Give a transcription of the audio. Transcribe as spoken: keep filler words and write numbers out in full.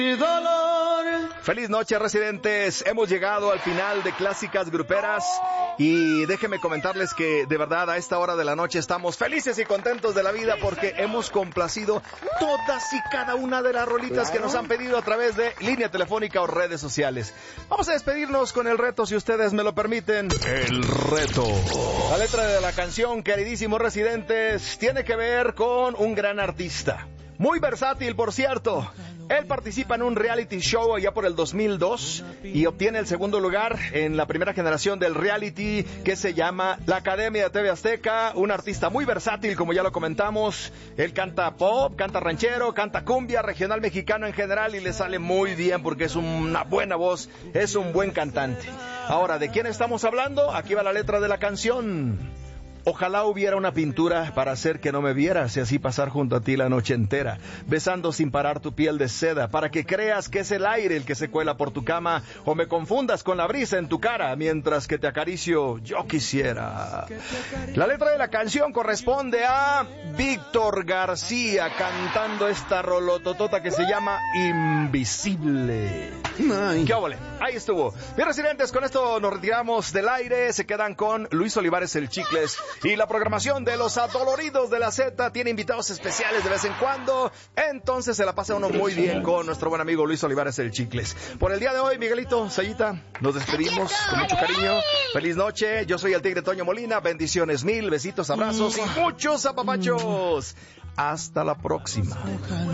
Feliz noche, residentes. Hemos llegado al final de Clásicas Gruperas y déjenme comentarles que de verdad a esta hora de la noche estamos felices y contentos de la vida porque hemos complacido todas y cada una de las rolitas que nos han pedido a través de línea telefónica o redes sociales. Vamos a despedirnos con el reto, si ustedes me lo permiten. El reto. La letra de la canción, queridísimos residentes, tiene que ver con un gran artista. Muy versátil, por cierto. Él participa en un reality show allá por el dos mil dos y obtiene el segundo lugar en la primera generación del reality que se llama La Academia de T V Azteca. Un artista muy versátil, como ya lo comentamos. Él canta pop, canta ranchero, canta cumbia, regional mexicano en general y le sale muy bien porque es una buena voz, es un buen cantante. Ahora, ¿de quién estamos hablando? Aquí va la letra de la canción. Ojalá hubiera una pintura para hacer que no me vieras y así pasar junto a ti la noche entera, besando sin parar tu piel de seda, para que creas que es el aire el que se cuela por tu cama o me confundas con la brisa en tu cara mientras que te acaricio yo quisiera. La letra de la canción corresponde a Víctor García cantando esta rolototota que se llama Invisible. Ay. ¡Qué óvole! Ahí estuvo. Bien, residentes, con esto nos retiramos del aire. Se quedan con Luis Olivares el Chicles. Y la programación de los adoloridos de la Z tiene invitados especiales de vez en cuando. Entonces se la pasa uno muy bien con nuestro buen amigo Luis Olivares el Chicles. Por el día de hoy, Miguelito, Sayita, nos despedimos con mucho cariño. Feliz noche. Yo soy el Tigre Toño Molina. Bendiciones mil, besitos, abrazos y muchos apapachos. Hasta la próxima.